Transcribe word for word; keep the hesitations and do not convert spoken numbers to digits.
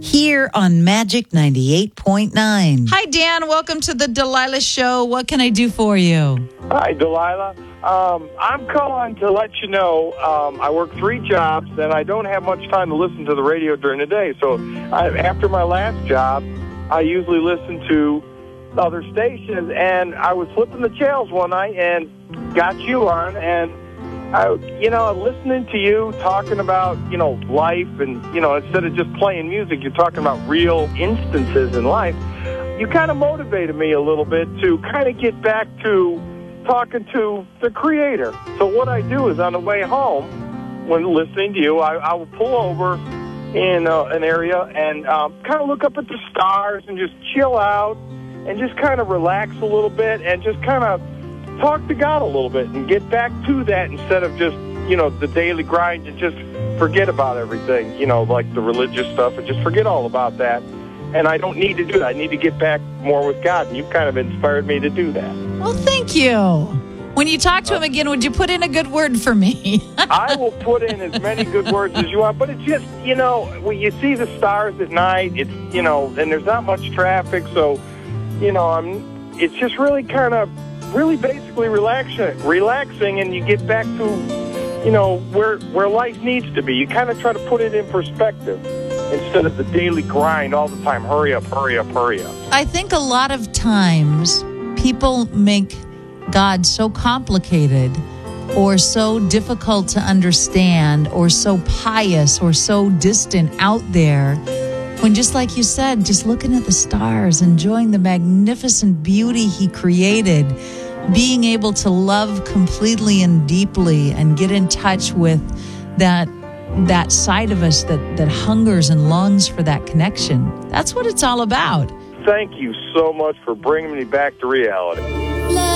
here on Magic ninety-eight point nine. Hi, Dan. Welcome to the Delilah Show. What can I do for you? Hi, Delilah. Um, I'm calling to let you know um, I work three jobs, and I don't have much time to listen to the radio during the day. So I, after my last job, I usually listen to other stations, and I was flipping the channels one night and got you on, and I, you know, listening to you talking about, you know, life, and, you know, instead of just playing music, you're talking about real instances in life. You kind of motivated me a little bit to kind of get back to talking to the Creator. So what I do is on the way home, when listening to you, I, I will pull over in uh, an area and um, kind of look up at the stars and just chill out and just kind of relax a little bit and just kind of talk to God a little bit and get back to that instead of just, you know, the daily grind and just forget about everything, you know, like the religious stuff, and just forget all about that. And I don't need to do that. I need to get back more with God, and you kind of inspired me to do that. Well, thank you. When you talk to him again, would you put in a good word for me? I will put in as many good words as you want, but it's just, you know, when you see the stars at night, it's, you know, and there's not much traffic, so, you know, I'm, it's just really kind of, really basically relaxing, relaxing, and you get back to, you know, where where life needs to be. You kind of try to put it in perspective instead of the daily grind all the time. Hurry up, hurry up, hurry up. I think a lot of times people make God so complicated or so difficult to understand or so pious or so distant out there, when, just like you said, just looking at the stars, enjoying the magnificent beauty he created, being able to love completely and deeply and get in touch with that that side of us that, that hungers and longs for that connection. That's what it's all about. Thank you so much for bringing me back to reality.